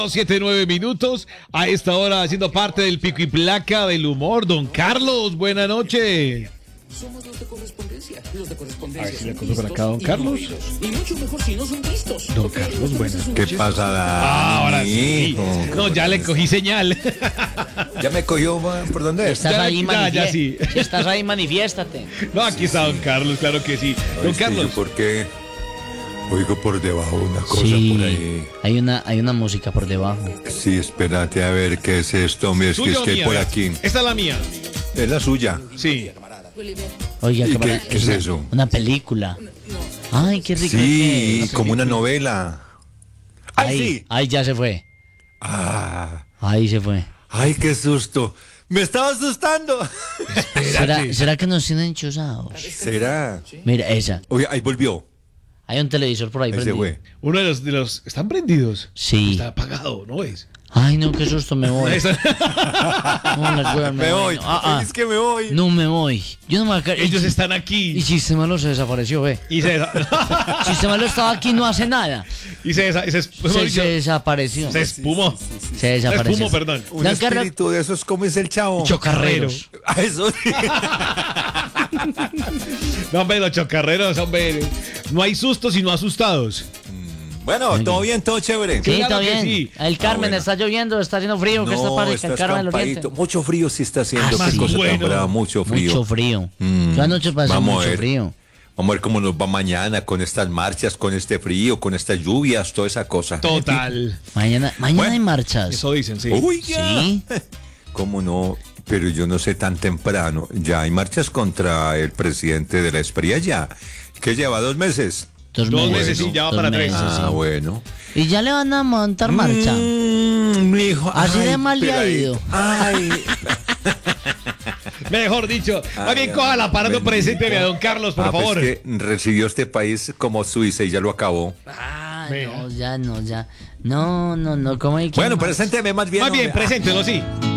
7:09. A esta hora haciendo parte del pico y placa del humor. Don Carlos, buena noche. Somos los de correspondencia. Los de correspondencia. A ver si le cojo por acá, don Carlos. Y mucho mejor si no son vistos. Don Carlos, bueno. ¿Qué pasa, Ahora sí. hijo? No, ya le cogí señal. ¿Ya me cogió por dónde? Estás Ya, ahí, ya, sí. Si estás ahí, manifiéstate. No, aquí está don Carlos, claro que sí. Don Carlos. ¿Por qué? Oigo por debajo una cosa Sí, por ahí. hay una música por debajo. Sí, espérate a ver qué es esto. Mira, es que, ¿Suya es o que mía? por Vea. aquí. Esta es la mía. Es la suya. Sí. Oiga, ¿Y camarada, qué es eso? Una película. Ay, qué rico. Sí, que es. como una novela. ¡Ay, Ahí, sí! ahí ya se fue. Ah, Ahí se fue. ¡ay, qué susto! ¡Me estaba asustando! ¿Será que nos tienen chosados? ¿Será? Mira, esa. Oye, ahí volvió. Hay un televisor por ahí Ahí se prendido. fue. Uno de los ¿están prendidos? Sí. Está apagado, ¿no es? Ay, no, qué susto, me voy. Esa- No, las huevas, Me voy. No, Es que me voy. no me voy. Yo no me voy a quedar. Ellos Y están aquí. Sistema Malo se desapareció, ve. Y se Sistema Malo estaba aquí, no hace nada. Se desapareció. se espumó. Se desapareció. espumó, perdón. Un Dan Carlos- espíritu de esos, ¿cómo es el chavo? Chocarreros. Ah, eso sí. No, hombre, los chocarreros, hombre. No hay sustos sino asustados. Bueno, todo bien, todo chévere. Sí, Claro está que bien. sí. El Carmen, bueno. está lloviendo, está haciendo frío. ¿Qué está pasando? está El Carmen del Oriente. escampadito. Mucho frío sí está haciendo. Ah, Qué sí. cosa Bueno. tan brava, mucho frío. Mucho frío. Mm. Yo anoche pasé Vamos a mucho ver. frío. Vamos a ver cómo nos va mañana con estas marchas, con este frío, con estas lluvias, toda esa cosa. Total. Mañana Bueno, hay marchas. Eso dicen, sí. Uy, ya. Sí. ¿Cómo no? Pero yo no sé tan temprano. Ya hay marchas contra el presidente de la Espriella ya, que lleva 2 meses. 2 2 meses. meses y ya va 2 para 3. meses, sí. Bueno. Y ya le van a montar marcha. Mi hijo. Así de mal le ha peladito. ido. Ay. Mejor dicho. Más bien coja el aparato bendito. presente a don Carlos, por Pues favor. que recibió este país como Suiza y ya lo acabó. Ah, Vea. no, ya. No, ¿cómo hay que Bueno, más? presénteme más bien. Más bien, hombre. preséntelo, sí.